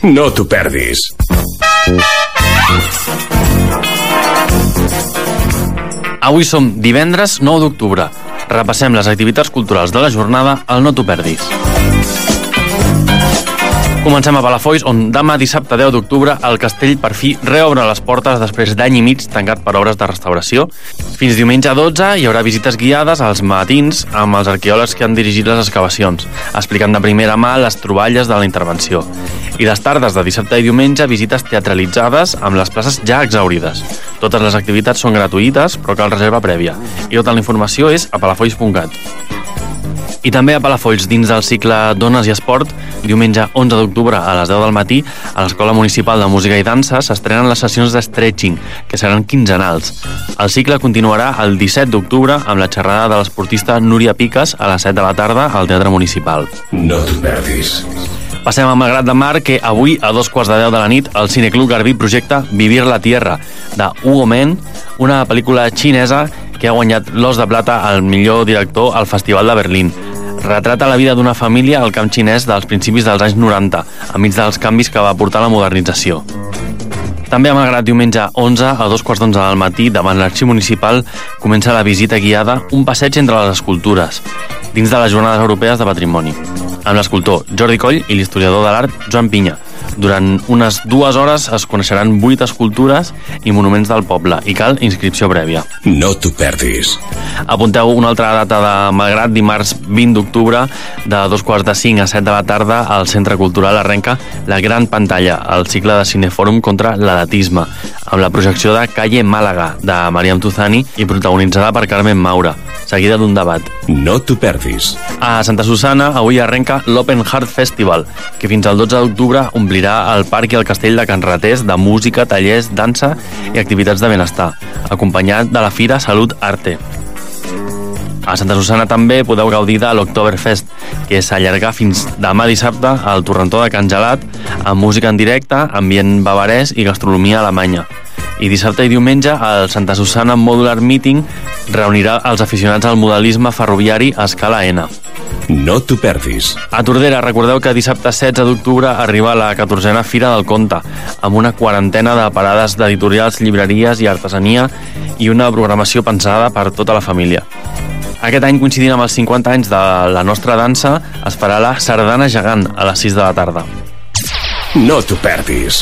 No t'ho perdis. Avui som divendres 9 d'octubre. Repassem les activitats culturals de la jornada al No t'ho perdis. Comencem a Palafolls, on demà dissabte 10 d'octubre el castell per fi reobre les portes després d'any i mig tancat per obres de restauració. Fins diumenge 12 hi haurà visites guiades als matins amb els arqueòlegs que han dirigit les excavacions, explicant de primera mà les troballes de la intervenció. I les tardes de dissabte i diumenge visites teatralitzades amb les places ja exhaurides. Totes les activitats són gratuïtes, però cal reserva prèvia. I tota la informació és a palafolls.cat. I també a Palafolls, dins del cicle Dones i Esport, diumenge 11 d'octubre a les 10 del matí, a l'Escola Municipal de Música i Dansa s'estrenen les sessions d'estretching, que seran quinzenals. El cicle continuarà el 17 d'octubre amb la xerrada de l'esportista Núria Piques a les 7 de la tarda al Teatre Municipal. No t'ho perdis. Passem a Malgrat de Mar, que avui a 2:15 de la nit el Cineclub Garbí projecta Vivir la Tierra, de Hugo Men, una pel·lícula xinesa que ha guanyat l'Os de Plata al millor director al Festival de Berlín. Retrata la vida d'una família al camp xinès dels principis dels anys 90, enmig dels canvis que va portar la modernització. També a Malgrat, diumenge 11 a 2:15 del matí, davant l'Arxiu Municipal, comença la visita guiada Un passeig entre les escultures, dins de les Jornades Europees de Patrimoni, amb l'escultor Jordi Coll i l'historiador de l'art Joan Pinya. Durant unes 2 hores es coneixeran 8 escultures i monuments del poble i cal inscripció prèvia. No t'ho perdis. Apunteu una altra data de Malgrat, dimarts 20 d'octubre, de 2:45 a 7 de la tarda, al Centre Cultural Arrenca La Gran Pantalla, el cicle de Cinefòrum contra l'edatisme, amb la projecció de Calle Màlaga, de Mariam Tuzani, i protagonitzada per Carmen Maura, seguida d'un debat. No t'ho perdis. A Santa Susanna avui arrenca l'Open Heart Festival, que fins al 12 d'octubre omplirà el parc i el castell de Can Ratés de música, tallers, dansa i activitats de benestar, acompanyat de la Fira Salut Arte. A Santa Susanna també podeu gaudir de l'Oktoberfest, que s'allarga fins demà dissabte al Torrentó de Can Gelat, amb música en directe, ambient bavarès i gastronomia alemanya. I dissabte i diumenge el Santa Susanna Modular Meeting reunirà els aficionats al modelisme ferroviari a escala N. No t'ho perdis. A Tordera, recordeu que dissabte 16 d'octubre arriba la 14a Fira del Conte, amb una quarantena de parades d'editorials, llibreries i artesania i una programació pensada per tota la família. Aquest any, coincidint amb els 50 anys de la nostra dansa, es farà la Sardana Gegant a les 6 de la tarda. No t'ho perdis.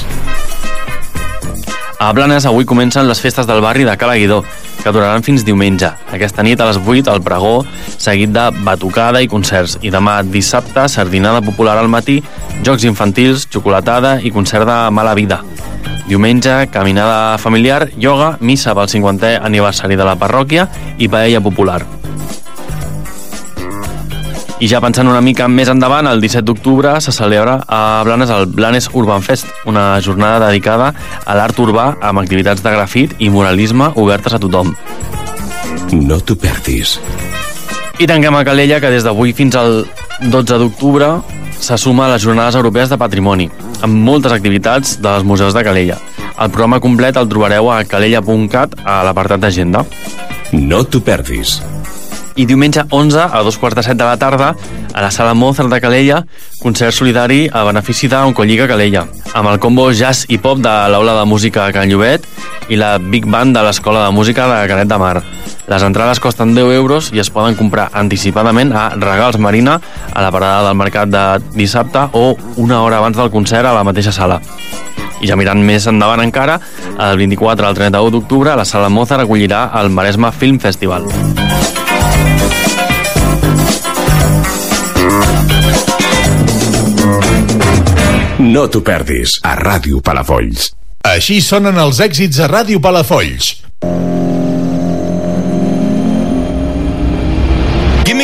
A Blanes avui comencen les festes del barri de Cala Guidó, que duraran fins diumenge. Aquesta nit a les 8 al pregó, seguit de batucada i concerts. I demà dissabte, sardinada popular al matí, jocs infantils, xocolatada i concert de mala vida. Diumenge, caminada familiar, ioga, missa pel 50è aniversari de la parròquia i paella popular. I ja pensant una mica més endavant, el 17 d'octubre se celebra a Blanes el Blanes Urban Fest, una jornada dedicada a l'art urbà amb activitats de grafit i muralisme obertes a tothom. No t'ho perdis. I tanquem a Calella, que des d'avui fins al 12 d'octubre se suma a les Jornades Europees de Patrimoni, amb moltes activitats dels museus de Calella. El programa complet el trobareu a calella.cat a l'apartat d'agenda. No t'ho perdis. I diumenge 11 a 2:15 de la tarda, a la Sala Mozart de Calella, concert solidari a benefici d'Oncolliga Calella, amb el combo jazz i pop de l'Aula de Música a Can Llobet i la Big Band de l'Escola de Música de Canet de Mar. Les entrades costen 10 euros i es poden comprar anticipadament a Regals Marina, a la parada del mercat de dissabte, o una hora abans del concert a la mateixa sala. I ja mirant més endavant encara, el 24 al 31 d'octubre, la Sala Mozart acollirà el Maresme Film Festival. No t'ho perdis, a Ràdio Palafolls. Així sonen els èxits a Ràdio Palafolls.